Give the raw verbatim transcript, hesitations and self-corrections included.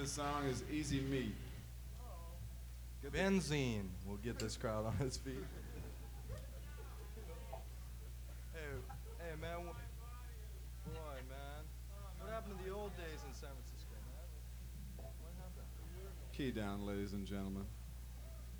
this song is Easy Meat. Get the- Benzene will get this crowd on its feet. Hey, hey, man. wh- Boy, man. What happened to the old days in San Francisco, man? What happened? Key down, ladies and gentlemen.